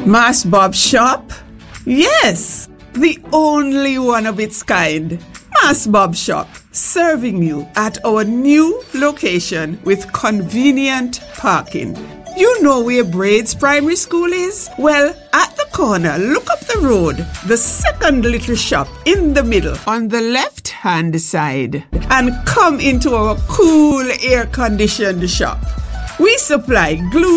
Mas Bob Shop? Yes, the only one of its kind. Mas Bob Shop, serving you at our new location with convenient parking. You know where Braids Primary School is? Well, at the corner, look up the road. The second little shop in the middle on the left-hand side. And come into our cool air-conditioned shop. We supply glue